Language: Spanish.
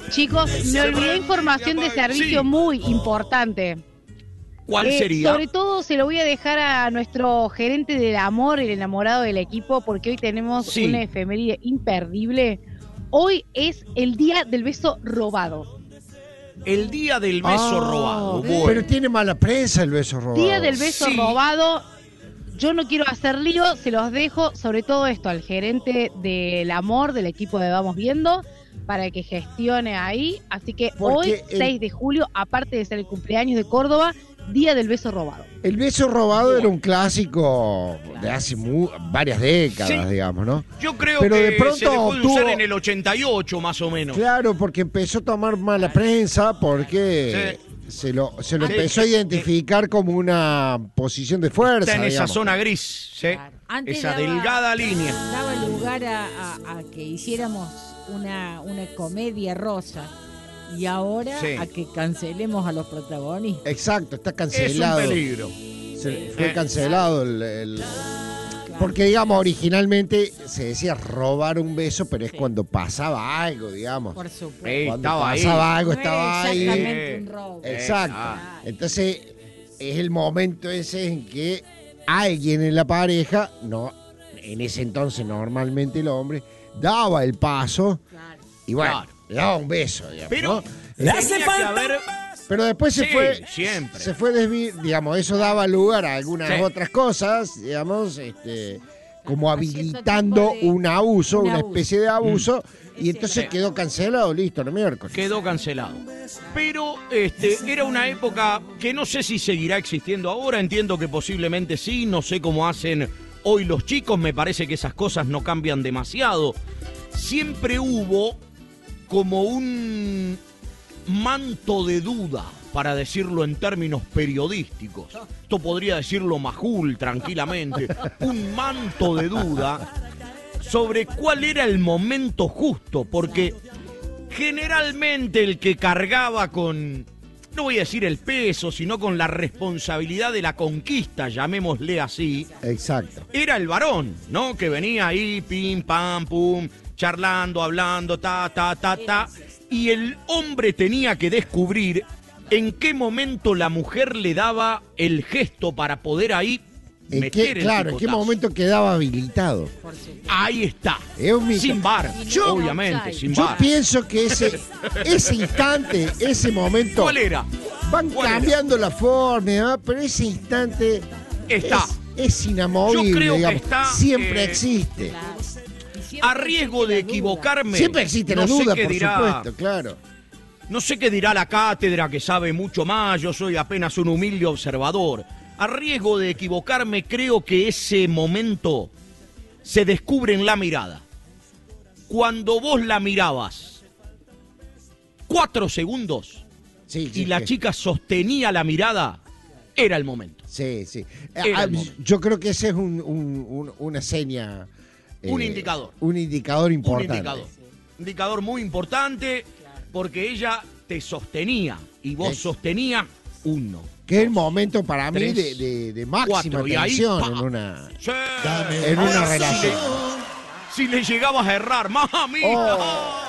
Chicos, me olvidé información de servicio muy importante. ¿Cuál sería? Sobre todo se lo voy a dejar a nuestro gerente del amor, el enamorado del equipo, porque hoy tenemos una efeméride imperdible. Hoy es el día del beso robado. El día del beso robado. Bueno. Pero tiene mala prensa el beso robado. Día del beso robado. Yo no quiero hacer lío, se los dejo, sobre todo esto, al gerente del amor, del equipo de Vamos Viendo, para que gestione ahí. Así que hoy, 6 de julio, aparte de ser el cumpleaños de Córdoba, Día del beso robado. El beso robado era un clásico de hace varias décadas, digamos, ¿no? Yo creo Pero que de pronto se dejó de usar en el 88, más o menos. Claro, porque empezó a tomar mala prensa, porque se lo empezó a identificar como una posición de fuerza. Está en digamos. esa zona gris, Claro. esa delgada línea. Daba lugar a que hiciéramos una comedia rosa. Y ahora a que cancelemos a los protagonistas. Exacto, está cancelado. Es un peligro. Fue cancelado porque, digamos, originalmente se decía robar un beso, pero es cuando pasaba algo, digamos. Por supuesto. Cuando Estaba pasaba ahí. algo, No estaba es ahí. exactamente un robo. Exacto. Entonces, es el momento ese en que alguien en la pareja, no, en ese entonces normalmente el hombre, daba el paso y bueno, le daba un beso, digamos, pero ¿no? le hace falta. Pero después siempre. se fue digamos, eso daba lugar a algunas otras cosas, digamos, como habilitando un abuso, una especie de abuso, y entonces quedó cancelado, listo, el miércoles. Quedó cancelado. Pero era una época que no sé si seguirá existiendo ahora, entiendo que posiblemente sí, no sé cómo hacen hoy los chicos, me parece que esas cosas no cambian demasiado. Siempre hubo como un manto de duda, para decirlo en términos periodísticos. Esto podría decirlo Majul tranquilamente. Un manto de duda sobre cuál era el momento justo, porque generalmente el que cargaba con, no voy a decir el peso, sino con la responsabilidad de la conquista, llamémosle así. Exacto. Era el varón, ¿no? Que venía ahí, pim, pam, pum, charlando, hablando, ta. Y el hombre tenía que descubrir en qué momento la mujer le daba el gesto para poder ahí meter el claro, en qué momento quedaba habilitado. Ahí está. Sin sin bar, obviamente, sin Yo bar. pienso que ese instante, ese momento... ¿Cuál era? Van cambiando la forma, ¿no? Pero ese instante es inamovible. Yo creo que digamos. está, Siempre existe. A riesgo de equivocarme. Siempre existe la duda, por supuesto, claro. No sé qué dirá la cátedra, que sabe mucho más, yo soy apenas un humilde observador. A riesgo de equivocarme, creo que ese momento se descubre en la mirada. Cuando vos la mirabas 4 segundos y la chica sostenía la mirada, era el momento. Sí. Yo creo que ese es una seña. Un indicador. Un indicador importante. Un indicador muy importante, porque ella te sostenía y vos sostenías 1. Que es el momento para mí de máxima 4, tensión ahí, en una en una relación. Si le llegabas a errar, mamita.